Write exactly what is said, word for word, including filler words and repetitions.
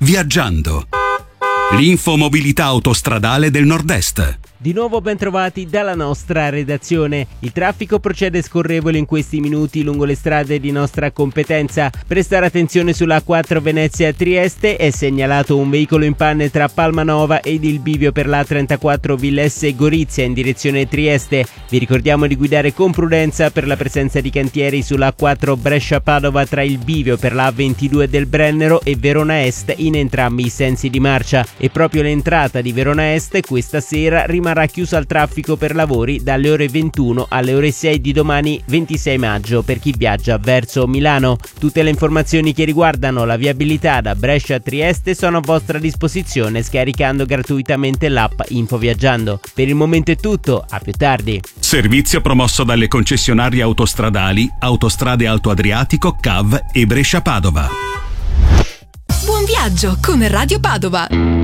Viaggiando. L'infomobilità autostradale del Nord-Est. Di nuovo ben trovati dalla nostra redazione. Il traffico procede scorrevole in questi minuti lungo le strade di nostra competenza. Prestare attenzione sulla A quattro Venezia-Trieste, è segnalato un veicolo in panne tra Palmanova ed il bivio per la A trentaquattro Villesse-Gorizia in direzione Trieste. Vi ricordiamo di guidare con prudenza per la presenza di cantieri sulla A quattro Brescia-Padova tra il bivio per la A ventidue del Brennero e Verona Est in entrambi i sensi di marcia. E proprio l'entrata di Verona Est questa sera rimarrà chiusa al traffico per lavori dalle ore ventuno alle ore sei di domani ventisei maggio per chi viaggia verso Milano. Tutte le informazioni che riguardano la viabilità da Brescia a Trieste sono a vostra disposizione scaricando gratuitamente l'app InfoViaggiando. Per il momento è tutto, a più tardi. Servizio promosso dalle concessionarie autostradali Autostrade Alto Adriatico, C A V e Brescia Padova. Buon viaggio con Radio Padova.